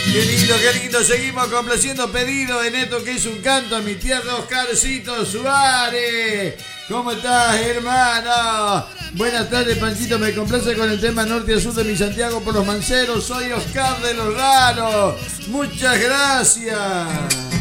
Qué lindo, seguimos complaciendo pedidos en esto que es un canto a mi tierra Oscarcito Suárez. ¿Cómo estás, hermano? Buenas tardes, Panchito, me complace con el tema Norte y Sur de mi Santiago por los Manceros. Soy Oscar de los Raros. Muchas gracias.